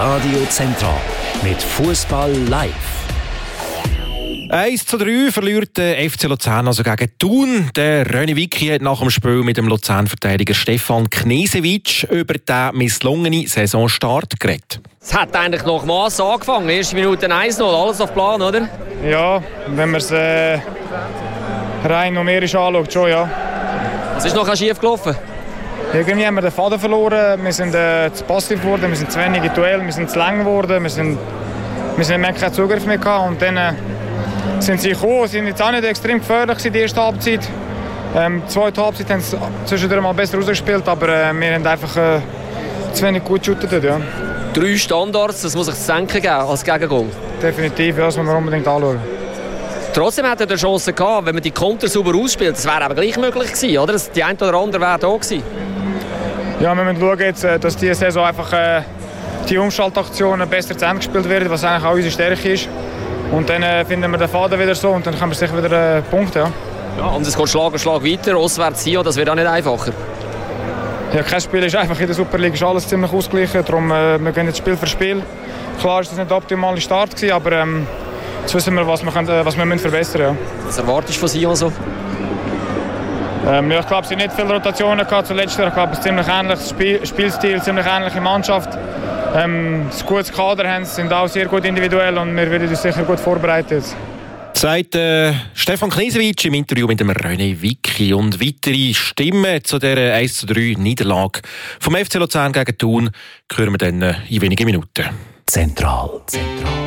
Radio Zentral mit Fußball live. 1:3 verliert der FC Luzern also gegen Thun. Der René Vicky hat nach dem Spiel mit dem Luzern-Verteidiger Stefan Knežević über den misslungenen Saisonstart geredet. Es hat eigentlich nach Mass angefangen. Erste Minute 1-0, alles auf Plan, oder? Ja, wenn man es rein numerisch anschaut, schon, ja. Was ist noch schief gelaufen? Irgendwie haben wir den Faden verloren, wir sind zu passiv geworden, wir sind zu wenig in Duell, wir sind zu lang geworden, wir haben keinen Zugriff mehr gehabt. Und dann sind sie gekommen, sind jetzt auch nicht extrem gefährlich in der ersten Halbzeit. Die zweite Halbzeit haben sie zwischendurch mal besser rausgespielt, aber wir haben einfach zu wenig gut geshootet. Ja. 3 Standards, das muss sich zu denken geben als Gegengol. Definitiv, ja, das müssen wir unbedingt anschauen. Trotzdem hätte er die Chance gehabt, wenn man die Konter sauber ausspielt. Das wäre aber gleich möglich gewesen, oder? Die eine oder andere wäre da gewesen. Ja, wir müssen schauen, jetzt, dass diese Saison einfach die Umschaltaktionen besser zu Ende gespielt werden, was eigentlich auch unsere Stärke ist. Und dann finden wir den Faden wieder so und dann können wir sicher wieder Punkte. Ja. Ja, und es geht Schlag auf Schlag weiter, auswärts hier, das wird auch nicht einfacher. Ja, kein Spiel ist einfach. In der Superliga ist alles ziemlich ausgeglichen, darum wir gehen jetzt Spiel für Spiel. Klar ist das nicht der optimale Start gewesen, aber jetzt wissen wir, was wir verbessern müssen. Ja. Was erwartest du von Sion so? Ja, ich glaube, es sind nicht viele Rotationen gehabt zuletzt. Ich glaube, es ist ziemlich ähnliches Spielstil, ziemlich ähnliche Mannschaft. Ein gutes Kader haben, sind auch sehr gut individuell und wir werden uns sicher gut vorbereitet. Sagt Stefan Knežević im Interview mit dem René Vicky. Und weitere Stimmen zu dieser 1:3 Niederlage vom FC Luzern gegen Thun hören wir dann in wenigen Minuten. Zentral.